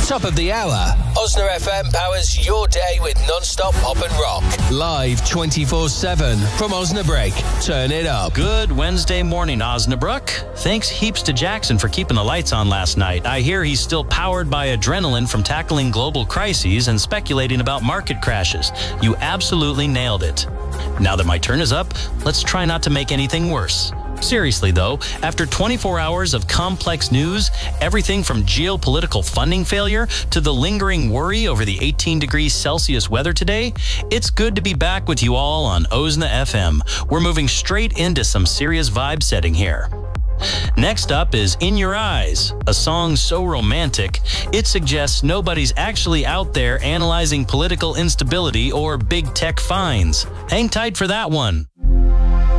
Top of the hour, Osna FM powers your day with non-stop pop and rock. Live 24/7 from Osnabrück. Turn it up. Good Wednesday morning, Osnabrück. Thanks heaps to Jackson for keeping the lights on last night. I hear he's still powered by adrenaline from tackling global crises and speculating about market crashes. You absolutely nailed it. Now that my turn is up, let's try not to make anything worse. Seriously, though, after 24 hours of complex news, everything from geopolitical funding failure to the lingering worry over the 18 degrees Celsius weather today, it's good to be back with you all on Osna FM. We're moving straight into some serious vibe setting here. Next up is In Your Eyes, a song so romantic, it suggests nobody's actually out there analyzing political instability or big tech fines. Hang tight for that one.